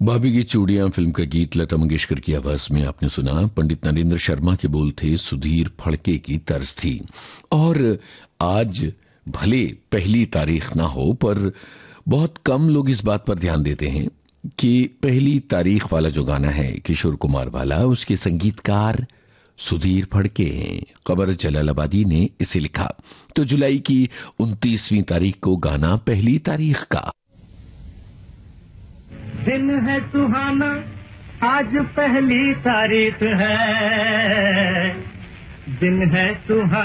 भाभी की चूड़ियां फिल्म का गीत लता मंगेशकर की आवाज में आपने सुना। पंडित नरेंद्र शर्मा के बोल थे, सुधीर फड़के की तर्ज थी। और आज भले पहली तारीख ना हो, पर बहुत कम लोग इस बात पर ध्यान देते हैं कि पहली तारीख वाला जो गाना है किशोर कुमार वाला, उसके संगीतकार सुधीर फड़के हैं। कमर जलालाबादी ने इसे लिखा। तो जुलाई की 29वीं तारीख को गाना पहली तारीख का। दिन है सुहाना, आज पहली तारीख है, दिन है सुहाना।